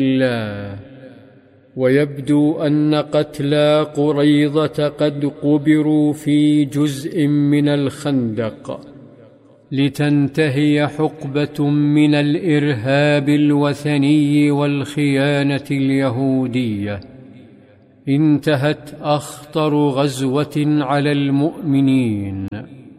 الله. ويبدو أن قتلى قريظة قد قبروا في جزء من الخندق لتنتهي حقبة من الإرهاب الوثني والخيانة اليهودية انتهت أخطر غزوة على المؤمنين